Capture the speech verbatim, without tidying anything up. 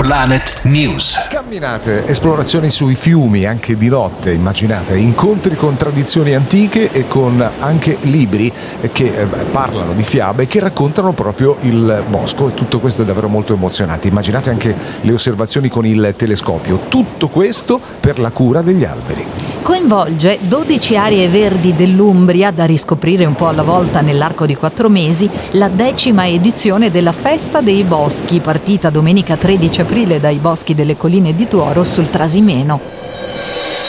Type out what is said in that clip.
Planet News. Camminate, esplorazioni sui fiumi anche di notte, immaginate, incontri con tradizioni antiche e con anche libri che eh, parlano di fiabe e che raccontano proprio il bosco, e tutto questo è davvero molto emozionante. Immaginate anche le osservazioni con il telescopio, tutto questo per la cura degli alberi. Coinvolge dodici aree verdi dell'Umbria da riscoprire un po' alla volta nell'arco di quattro mesi, la decima edizione della Festa dei Boschi, partita domenica tredici aprile dai boschi delle colline di Tuoro sul Trasimeno.